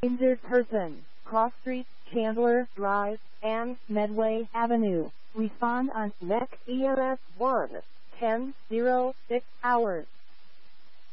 Injured person, Cross Street, Chandler Drive, and Medway Avenue. Respond on NEC EMS 1, 10:06 hours.